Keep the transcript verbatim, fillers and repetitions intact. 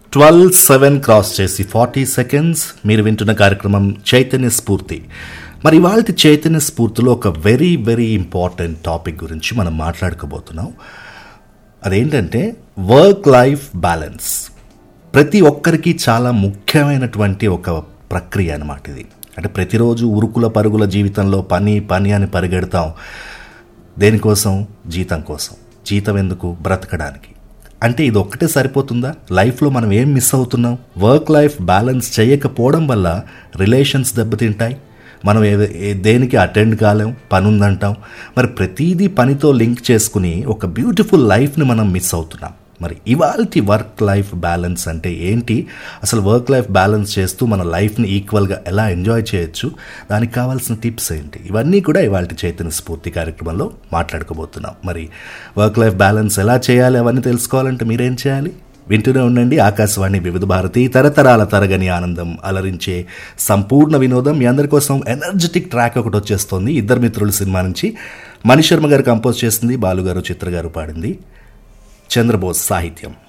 Twelve seven cross చేసి forty seconds మీరు వింటున్న కార్యక్రమం చైతన్య స్ఫూర్తి. మరి ఇవాళ చైతన్య స్ఫూర్తిలో ఒక వెరీ వెరీ ఇంపార్టెంట్ టాపిక్ గురించి మనం మాట్లాడుకోబోతున్నాం. అదేంటంటే వర్క్ లైఫ్ బ్యాలెన్స్. ప్రతి ఒక్కరికి చాలా ముఖ్యమైనటువంటి ఒక ప్రక్రియ అన్నమాట ఇది. అంటే ప్రతిరోజు ఉరుకుల పరుగుల జీవితంలో పని పని అని పరిగెడతాం. దేనికోసం? జీతం కోసం. జీతం ఎందుకు? బ్రతకడానికి. అంటే ఇది ఒక్కటే సరిపోతుందా? లైఫ్లో మనం ఏం మిస్ అవుతున్నాం? వర్క్ లైఫ్ బ్యాలెన్స్ చేయకపోవడం వల్ల రిలేషన్స్ దెబ్బతింటాయి. మనం ఏ దేనికి అటెండ్ కాలేం, పని ఉందంటాం. మరి ప్రతిదీ పనితో లింక్ చేసుకుని ఒక బ్యూటిఫుల్ లైఫ్ని మనం మిస్ అవుతున్నాం. మరి ఇవాల్టి వర్క్ లైఫ్ బ్యాలెన్స్ అంటే ఏంటి, అసలు వర్క్ లైఫ్ బ్యాలెన్స్ చేస్తూ మన లైఫ్ని ఈక్వల్గా ఎలా ఎంజాయ్ చేయొచ్చు, దానికి కావాల్సిన టిప్స్ ఏంటి, ఇవన్నీ కూడా ఇవాల్టి చైతన్య స్ఫూర్తి కార్యక్రమంలో మాట్లాడుకోబోతున్నాం. మరి వర్క్ లైఫ్ బ్యాలెన్స్ ఎలా చేయాలి అవన్నీ తెలుసుకోవాలంటే మీరేం చేయాలి? వింటూనే ఉండండి ఆకాశవాణి వివిధ భారతి, తరతరాల తరగని ఆనందం, అలరించే సంపూర్ణ వినోదం. మీ అందరి కోసం ఎనర్జెటిక్ ట్రాక్ ఒకటి వచ్చేస్తుంది. ఇద్దరు మిత్రుల సినిమా నుంచి. మణిశర్మ గారు కంపోజ్ చేసింది, బాలుగారు చిత్ర గారు పాడింది, చంద్రబోస్ సాహిత్యం.